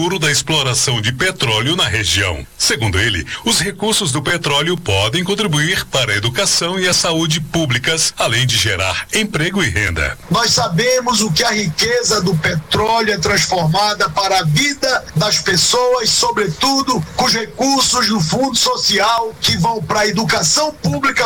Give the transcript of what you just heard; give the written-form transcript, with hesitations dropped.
futuro da exploração de petróleo na região. Segundo ele, os recursos do petróleo podem contribuir para a educação e a saúde públicas, além de gerar emprego e renda. Nós sabemos o que a riqueza do petróleo é transformada para a vida das pessoas, sobretudo com os recursos do Fundo Social que vão para a educação pública